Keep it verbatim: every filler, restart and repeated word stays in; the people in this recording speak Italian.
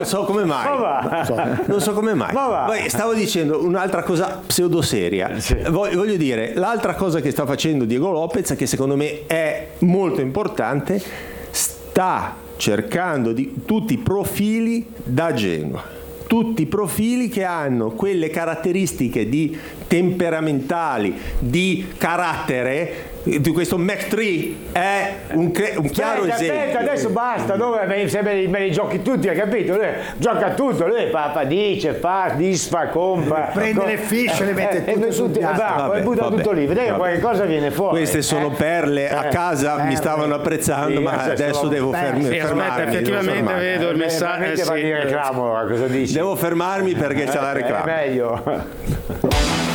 Non so come mai. Ma va. Non so, non so come mai. Ma va. Poi stavo dicendo un'altra cosa pseudoseria. Sì. Voglio, voglio dire, l'altra cosa che sta facendo Diego Lopez, che secondo me è molto importante, sta cercando di tutti i profili da Genoa. Tutti i profili che hanno quelle caratteristiche di temperamentali, di carattere. Di questo Mac tre è un, un chiaro aspetta, esempio. aspetta, adesso basta, dove me, se me, li- me li giochi tutti, hai capito? Lui gioca tutto, lui papà dice, fa, disfa, compra. Prende le fiche, le mette eh, tutte e sul tutte, piatto. va, Vabbè, poi butta vabbè, tutto lì, vedete che vabbè. qualche cosa viene fuori. Queste sono eh? perle a Eh, casa, mi perle. stavano apprezzando, Sì, ma adesso adesso sono devo perle. fermi, Sì, aspetta, fermarmi. devo effettivamente fermarmi. vedo il Eh, messaggio. veramente eh, fa sì. di reclamo, cosa dici? Devo fermarmi perché c'è la È reclama. meglio.